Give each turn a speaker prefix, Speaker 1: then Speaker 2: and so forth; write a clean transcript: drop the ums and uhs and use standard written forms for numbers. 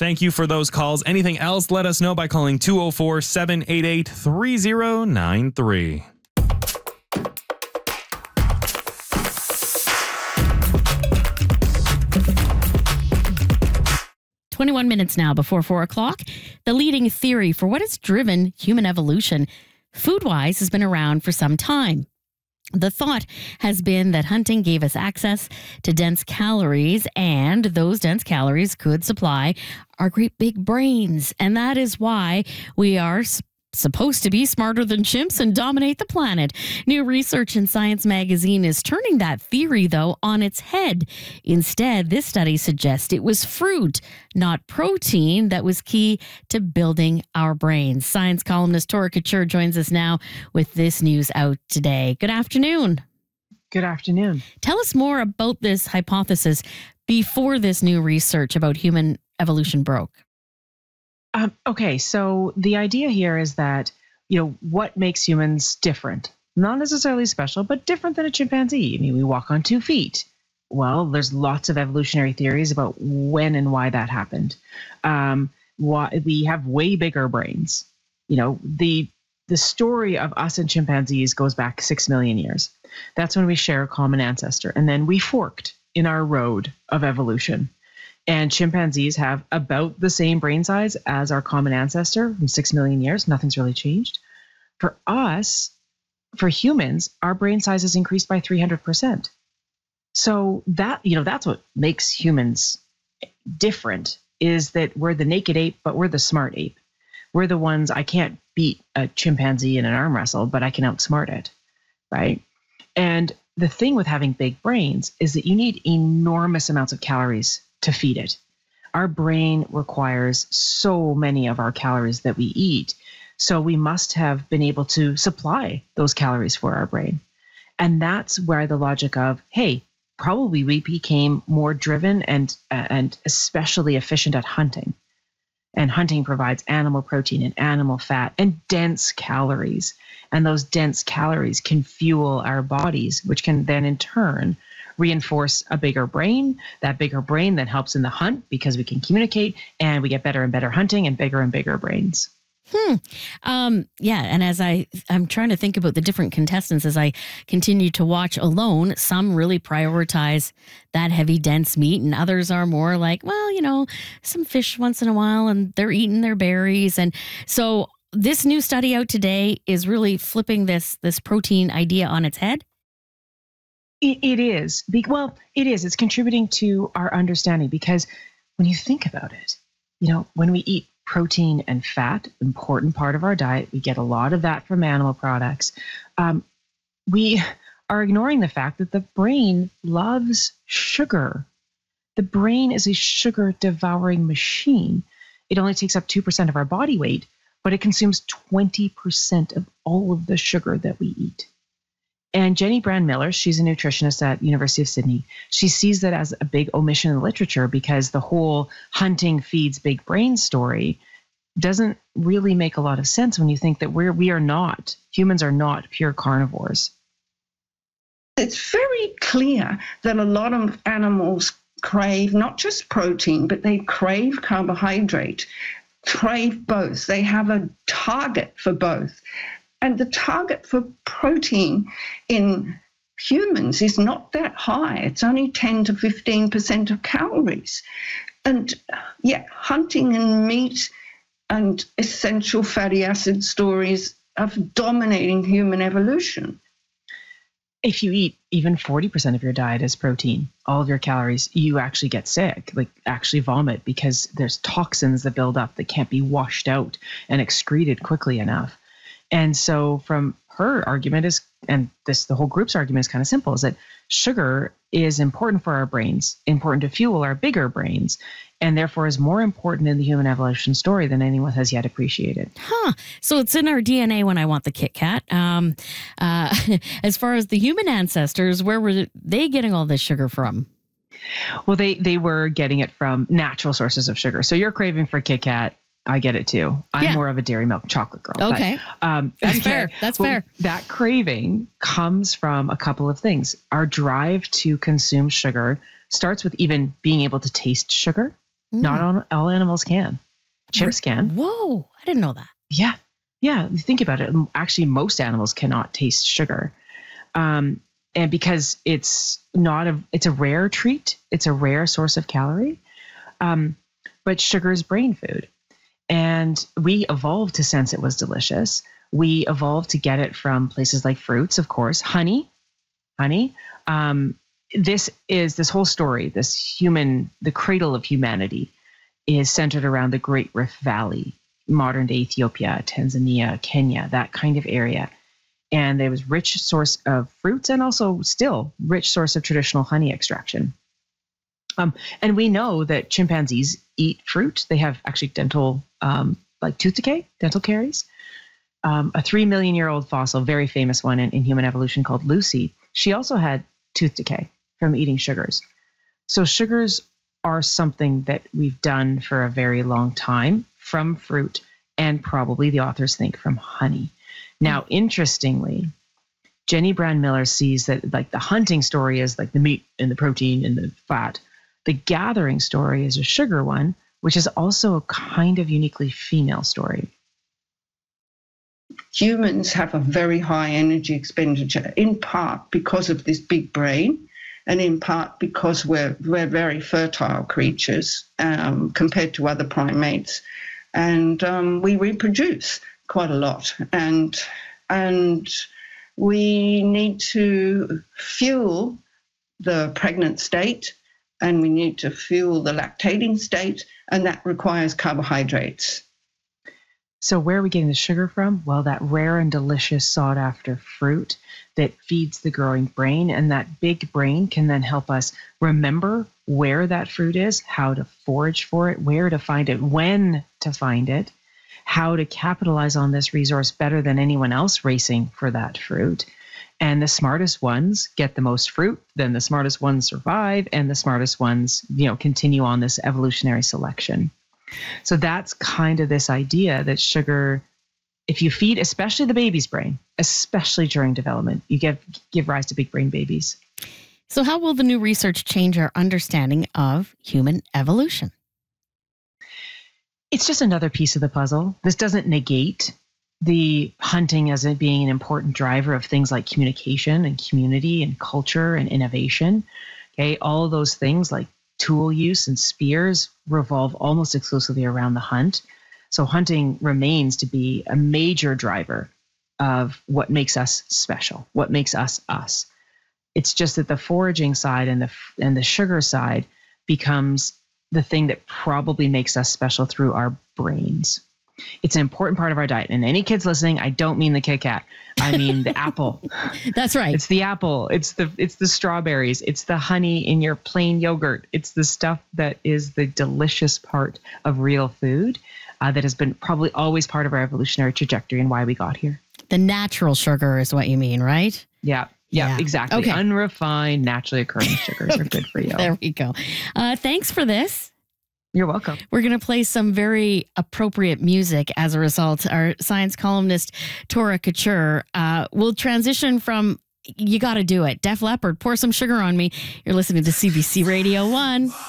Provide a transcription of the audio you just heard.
Speaker 1: Thank you for those calls. Anything else, let us know by calling 204-788-3093.
Speaker 2: 21 minutes now before 4 o'clock. The leading theory for what has driven human evolution, food-wise, has been around for some time. The thought has been that hunting gave us access to dense calories, and those dense calories could supply our great big brains. And that is why we are supposed to be smarter than chimps and dominate the planet. New research in Science magazine is turning that theory, though, on its head. Instead, this study suggests it was fruit, not protein, that was key to building our brains. Science columnist Tora Couture joins us now with this news out today. Good afternoon.
Speaker 3: Good afternoon.
Speaker 2: Tell us more about this hypothesis before this new research about human evolution broke.
Speaker 3: Okay, so the idea here is that, what makes humans different? Not necessarily special, but different than a chimpanzee. I mean, we walk on 2 feet. Well, there's lots of evolutionary theories about when and why that happened. Why we have way bigger brains. The story of us and chimpanzees goes back 6 million years. That's when we share a common ancestor. And then we forked in our road of evolution. And chimpanzees have about the same brain size as our common ancestor from 6 million years. Nothing's really changed. For us, for humans, our brain size has increased by 300%. So that's what makes humans different, is that we're the naked ape, but we're the smart ape. We're the ones, I can't beat a chimpanzee in an arm wrestle, but I can outsmart it, right? And the thing with having big brains is that you need enormous amounts of calories to feed it. Our brain requires so many of our calories that we eat. So we must have been able to supply those calories for our brain. And that's where the logic of, hey, probably we became more driven and especially efficient at hunting. And hunting provides animal protein and animal fat and dense calories. And those dense calories can fuel our bodies, which can then in turn reinforce a bigger brain. That bigger brain then helps in the hunt because we can communicate and we get better and better hunting and bigger brains.
Speaker 2: Yeah. And as I'm trying to think about the different contestants as I continue to watch alone, some really prioritize that heavy, dense meat, and others are more like, well, some fish once in a while, and they're eating their berries. And so this new study out today is really flipping this protein idea on its head.
Speaker 3: It is. Well, it is. It's contributing to our understanding because when you think about it, when we eat protein and fat, important part of our diet, we get a lot of that from animal products. We are ignoring the fact that the brain loves sugar. The brain is a sugar devouring machine. It only takes up 2% of our body weight, but it consumes 20% of all of the sugar that we eat. And Jenny Brand-Miller, she's a nutritionist at University of Sydney. She sees that as a big omission in the literature because the whole hunting feeds big brain story doesn't really make a lot of sense when you think that humans are not pure carnivores.
Speaker 4: It's very clear that a lot of animals crave not just protein, but they crave carbohydrate, crave both. They have a target for both. And the target for protein in humans is not that high. It's only 10 to 15% of calories. And yet hunting and meat and essential fatty acid stories are dominating human evolution.
Speaker 3: If you eat even 40% of your diet as protein, all of your calories, you actually get sick, like actually vomit, because there's toxins that build up that can't be washed out and excreted quickly enough. And so from her argument is, and the whole group's argument is kind of simple, is that sugar is important for our brains, important to fuel our bigger brains, and therefore is more important in the human evolution story than anyone has yet appreciated.
Speaker 2: So it's in our DNA when I want the Kit Kat. As far as the human ancestors, where were they getting all this sugar from?
Speaker 3: Well, they were getting it from natural sources of sugar. So you're craving for Kit Kat. I get it too. I'm more of a dairy milk chocolate girl.
Speaker 2: Okay.
Speaker 3: But,
Speaker 2: that's fair. That's fair.
Speaker 3: That craving comes from a couple of things. Our drive to consume sugar starts with even being able to taste sugar. Not all animals can. Chimps can.
Speaker 2: Whoa, I didn't know that.
Speaker 3: Yeah. Yeah. Think about it. Actually, most animals cannot taste sugar. And because it's a rare treat, it's a rare source of calorie. But sugar is brain food. And we evolved to sense it was delicious. We evolved to get it from places like fruits, of course, honey. This whole story, the cradle of humanity is centered around the Great Rift Valley, modern day Ethiopia, Tanzania, Kenya, that kind of area. And there was rich source of fruits and also still rich source of traditional honey extraction. And we know that chimpanzees eat fruit. They have actually dental, like tooth decay, dental caries. A 3 million year old fossil, very famous one in human evolution called Lucy. She also had tooth decay from eating sugars. So sugars are something that we've done for a very long time from fruit and probably the authors think from honey. Now, interestingly, Jenny Brand Miller sees that like the hunting story is like the meat and the protein and the fat. The gathering story is a sugar one, which is also a kind of uniquely female story.
Speaker 4: Humans have a very high energy expenditure, in part because of this big brain, and in part because we're very fertile creatures compared to other primates, and we reproduce quite a lot, and we need to fuel the pregnant state, and we need to fuel the lactating state, and that requires carbohydrates.
Speaker 3: So where are we getting the sugar from? Well, that rare and delicious sought-after fruit that feeds the growing brain, and that big brain can then help us remember where that fruit is, how to forage for it, where to find it, when to find it, how to capitalize on this resource better than anyone else racing for that fruit. And the smartest ones get the most fruit, then the smartest ones survive, and the smartest ones, continue on this evolutionary selection. So that's kind of this idea that sugar, if you feed, especially the baby's brain, especially during development, you give rise to big brain babies.
Speaker 2: So how will the new research change our understanding of human evolution?
Speaker 3: It's just another piece of the puzzle. This doesn't negate the hunting as it being an important driver of things like communication and community and culture and innovation. Okay, all of those things like tool use and spears revolve almost exclusively around the hunt. So hunting remains to be a major driver of what makes us special, what makes us us. It's just that the foraging side and the sugar side becomes the thing that probably makes us special through our brains. It's an important part of our diet. And any kids listening, I don't mean the Kit Kat. I mean the apple.
Speaker 2: That's right.
Speaker 3: It's the apple. It's the strawberries. It's the honey in your plain yogurt. It's the stuff that is the delicious part of real food that has been probably always part of our evolutionary trajectory and why we got here.
Speaker 2: The natural sugar is what you mean, right?
Speaker 3: Yeah, exactly.
Speaker 2: Okay.
Speaker 3: Unrefined, naturally occurring sugars are good for you.
Speaker 2: There we go. Thanks for this.
Speaker 3: You're welcome.
Speaker 2: We're going to play some very appropriate music as a result. Our science columnist, Tora Couture, will transition from You Gotta Do It. Def Leppard, Pour Some Sugar on Me. You're listening to CBC Radio 1.